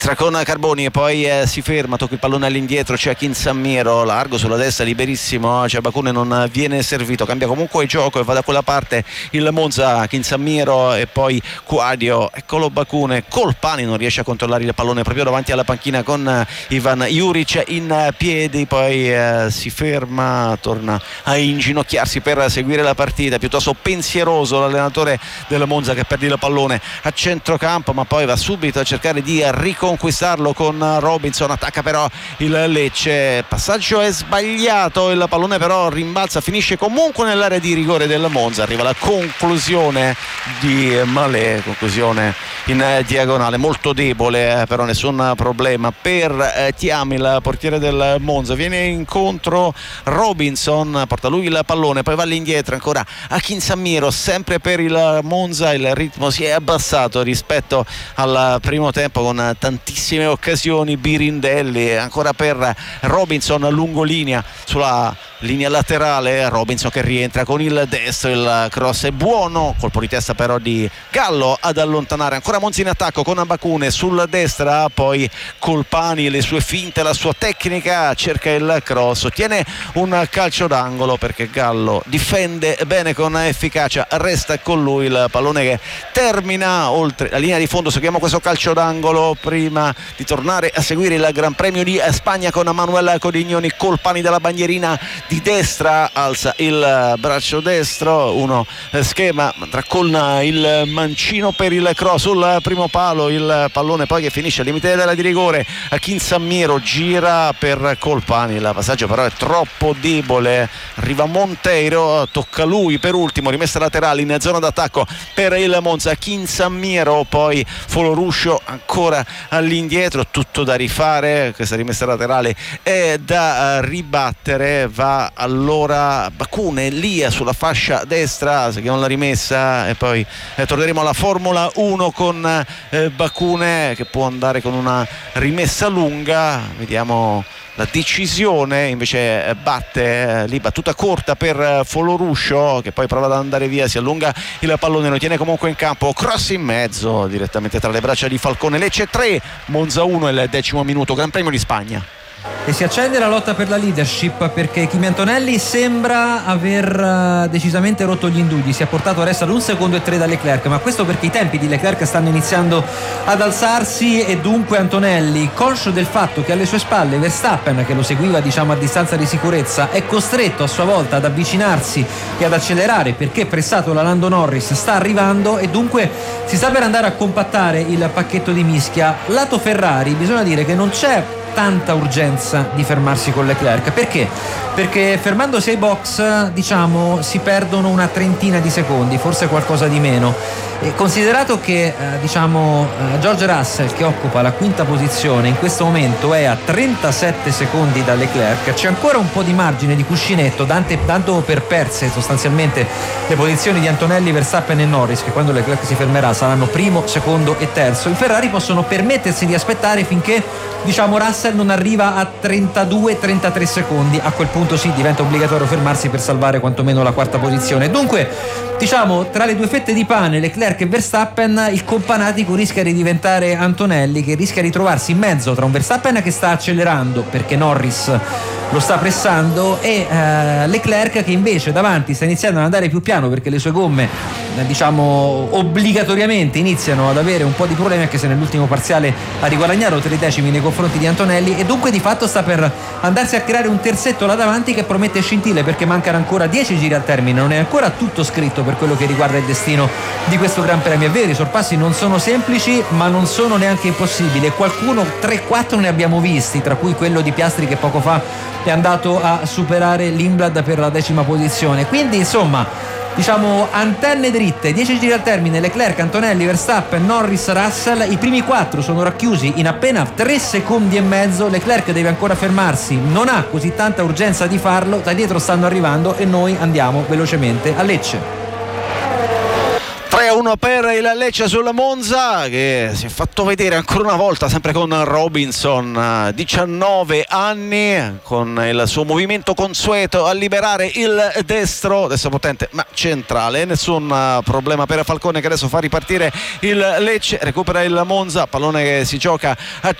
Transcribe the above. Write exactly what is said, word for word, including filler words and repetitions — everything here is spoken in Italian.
entra con Carboni e poi eh, si ferma, tocca il pallone all'indietro, c'è Kinsammiro largo sulla destra, liberissimo, c'è Bacune, non viene servito, cambia comunque il gioco e va da quella parte il Monza. Kinsammiro e poi Quadio, eccolo Bacune, Colpani non riesce a controllare il pallone proprio davanti alla panchina con eh, Ivan Juric in piedi, poi eh, si ferma, torna a inginocchiarsi per seguire la partita, piuttosto pensieroso l'allenatore del Monza che perde il pallone a centrocampo, ma poi va subito a cercare di riconquistarlo con Robinson, attacca però il Lecce, il passaggio è sbagliato, il pallone però rimbalza, finisce comunque nell'area di rigore del Monza, arriva la conclusione di Malé, conclusione in diagonale molto debole, però nessun problema per eh, Thiam, il portiere del Monza. Viene incontro Robinson, porta lui il pallone, poi va all'indietro ancora a Kinsammiro, sempre per il Monza. Il ritmo si è abbassato rispetto al primo tempo con tantissime occasioni. Birindelli ancora per Robinson, lungolinea sulla linea laterale, Robinson che rientra con il destro, il cross è buono, colpo di testa però di Gallo ad allontanare, ancora Monza in attacco con Bacune sulla destra, poi Colpani, le sue finte, la sua tecnica, cerca il cross, ottiene un calcio d'angolo perché Gallo difende bene con efficacia, resta con lui il pallone che termina oltre la linea di fondo. Seguiamo questo calcio d'angolo prima di tornare a seguire il Gran Premio di Spagna con Manuel Codignoni. Colpani dalla bandierina di destra, alza il braccio destro, uno schema tra con il mancino per il cross sul primo palo, il pallone poi che finisce al limite della di rigore. Kinsammiro gira per Colpani, il passaggio però è troppo debole, arriva Monteiro, tocca lui per ultimo, rimessa laterale in zona d'attacco per il Monza. Kinsammiro, poi Foloruscio ancora all'indietro, tutto da rifare, questa rimessa laterale è da ribattere, va allora Bacune lì sulla fascia destra, seguiamo la rimessa e poi eh, torneremo alla Formula uno con eh, Bacune che può andare con una rimessa lunga, vediamo la decisione, invece eh, batte eh, lì, battuta corta per eh, Foloruscio che poi prova ad andare via, si allunga il pallone, lo tiene comunque in campo, cross in mezzo direttamente tra le braccia di Falcone. Lecce tre, Monza uno, il decimo minuto, Gran Premio di Spagna. E si accende la lotta per la leadership perché Kimi Antonelli sembra aver decisamente rotto gli indugli, si è portato adesso ad un secondo e tre da Leclerc, ma questo perché i tempi di Leclerc stanno iniziando ad alzarsi e dunque Antonelli, conscio del fatto che alle sue spalle Verstappen, che lo seguiva diciamo a distanza di sicurezza, è costretto a sua volta ad avvicinarsi e ad accelerare perché pressato la Lando Norris sta arrivando e dunque si sta per andare a compattare il pacchetto di mischia. Lato Ferrari bisogna dire che non c'è tanta urgenza di fermarsi con Leclerc, perché? Perché fermandosi ai box diciamo si perdono una trentina di secondi, forse qualcosa di meno, e considerato che eh, diciamo eh, George Russell, che occupa la quinta posizione in questo momento, è a trentasette secondi da Leclerc, c'è ancora un po' di margine di cuscinetto, dante, tanto per perse sostanzialmente le posizioni di Antonelli, Verstappen e Norris, che quando Leclerc si fermerà saranno primo, secondo e terzo. I Ferrari possono permettersi di aspettare finché diciamo Russell non arriva a trentadue trentatré secondi, a quel punto sì diventa obbligatorio fermarsi per salvare quantomeno la quarta posizione. Dunque diciamo tra le due fette di pane, Leclerc e Verstappen, il companatico rischia di diventare Antonelli, che rischia di trovarsi in mezzo tra un Verstappen che sta accelerando perché Norris lo sta pressando e eh, Leclerc che invece davanti sta iniziando ad andare più piano perché le sue gomme eh, diciamo obbligatoriamente iniziano ad avere un po' di problemi, anche se nell'ultimo parziale ha riguadagnato tre decimi nei confronti di Antonelli, e dunque di fatto sta per andarsi a creare un terzetto là davanti che promette scintille perché mancano ancora dieci giri al termine, non è ancora tutto scritto per quello che riguarda il destino di questo Gran Premio. È vero, i sorpassi non sono semplici ma non sono neanche impossibili e qualcuno, tre quattro ne abbiamo visti, tra cui quello di Piastri che poco fa è andato a superare l'Imblad per la decima posizione. Quindi insomma diciamo antenne dritte, dieci giri al termine, Leclerc, Antonelli, Verstappen, Norris, Russell, i primi quattro sono racchiusi in appena tre secondi e mezzo. Leclerc deve ancora fermarsi, non ha così tanta urgenza di farlo, da dietro stanno arrivando e noi andiamo velocemente a Lecce. tre a uno per il Lecce sul Monza, che si è fatto vedere ancora una volta sempre con Robinson, diciannove anni, con il suo movimento consueto a liberare il destro, adesso potente ma centrale, nessun problema per Falcone che adesso fa ripartire il Lecce, recupera il Monza, pallone che si gioca a